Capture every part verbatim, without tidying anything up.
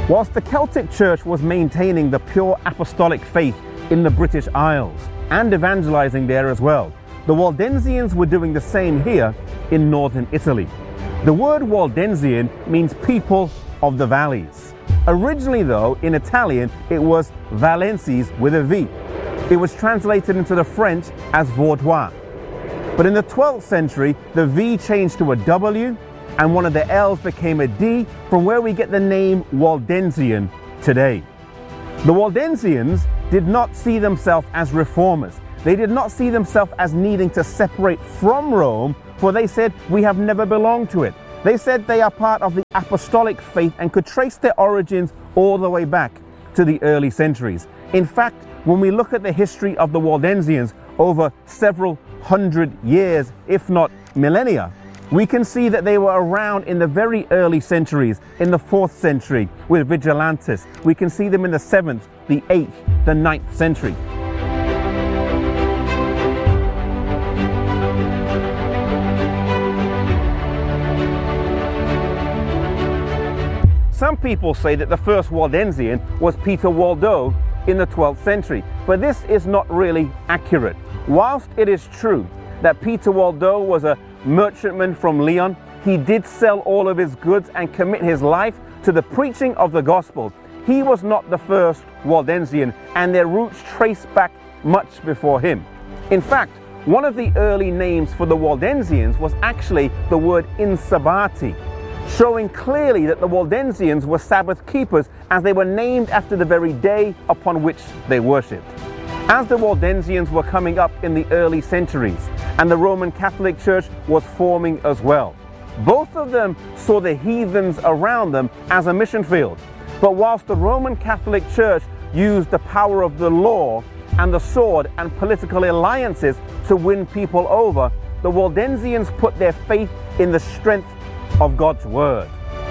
Whilst the Celtic Church was maintaining the pure apostolic faith in the British Isles and evangelizing there as well, the Waldensians were doing the same here in northern Italy. The word Waldensian means people of the valleys. Originally though, in Italian, it was Valenses with a V. It was translated into the French as Vaudois. But in the twelfth century, the V changed to a W and one of the L's became a D, from where we get the name Waldensian today. The Waldensians did not see themselves as reformers. They did not see themselves as needing to separate from Rome, for they said, we have never belonged to it. They said they are part of the apostolic faith and could trace their origins all the way back to the early centuries. In fact, when we look at the history of the Waldensians over several hundred years, if not millennia, we can see that they were around in the very early centuries, in the fourth century with Vigilantes. We can see them in the seventh, the eighth, the ninth century. Some people say that the first Waldensian was Peter Waldo in the twelfth century, but this is not really accurate. Whilst it is true that Peter Waldo was a merchantman from Lyon, he did sell all of his goods and commit his life to the preaching of the gospel. He was not the first Waldensian, and their roots trace back much before him. In fact, one of the early names for the Waldensians was actually the word Insabati, showing clearly that the Waldensians were Sabbath keepers, as they were named after the very day upon which they worshipped. As the Waldensians were coming up in the early centuries, and the Roman Catholic Church was forming as well, both of them saw the heathens around them as a mission field. But whilst the Roman Catholic Church used the power of the law and the sword and political alliances to win people over, the Waldensians put their faith in the strength of God's word.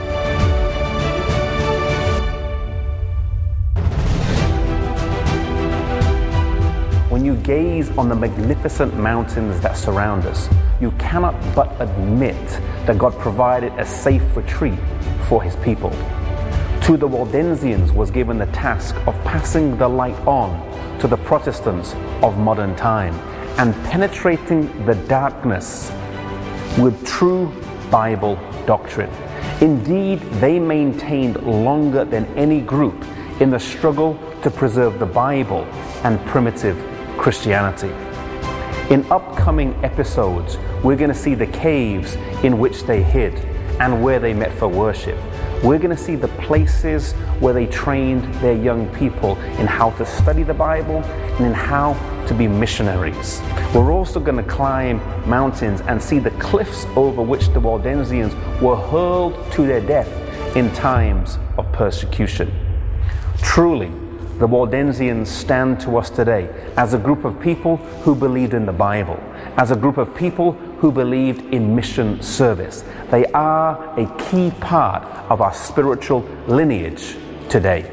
When you gaze on the magnificent mountains that surround us, you cannot but admit that God provided a safe retreat for his people. To the Waldensians was given the task of passing the light on to the Protestants of modern time and penetrating the darkness with true Bible doctrine. Indeed, they maintained longer than any group in the struggle to preserve the Bible and primitive Christianity. In upcoming episodes, we're going to see the caves in which they hid and where they met for worship. We're going to see the places where they trained their young people in how to study the Bible and in how to be missionaries. We're also going to climb mountains and see the cliffs over which the Waldensians were hurled to their death in times of persecution. Truly, the Waldensians stand to us today as a group of people who believed in the Bible, as a group of people who believed in mission service. They are a key part of our spiritual lineage today.